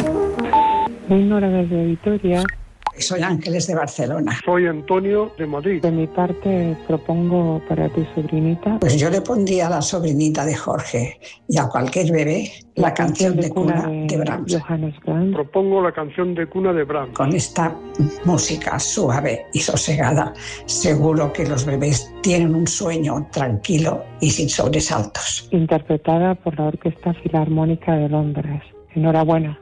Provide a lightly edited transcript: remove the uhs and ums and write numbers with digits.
Soy Nora desde Vitoria. Soy Ángeles de Barcelona. Soy Antonio de Madrid. De mi parte propongo para tu sobrinita. Pues yo le pondría a la sobrinita de Jorge y a cualquier bebé la canción de cuna de Brahms. Johannes Brahms. Propongo la canción de cuna de Brahms. Con esta música suave y sosegada, seguro que los bebés tienen un sueño tranquilo y sin sobresaltos. Interpretada por la Orquesta Filarmónica de Londres. Enhorabuena.